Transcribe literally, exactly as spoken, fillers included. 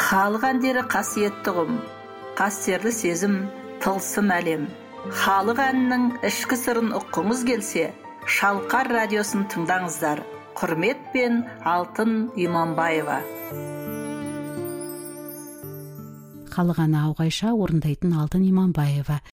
Халық әндері қасиетті ұғым, қастерлі сезім, тылсым әлем. Халық әнінің ішкі сырын ұққыңыз келсе, Шалқар радиосын тыңдаңыздар. Құрметпен Алтын Иманбаева. Халық әні Ауғайша орындайтын Алтын Иманбаева.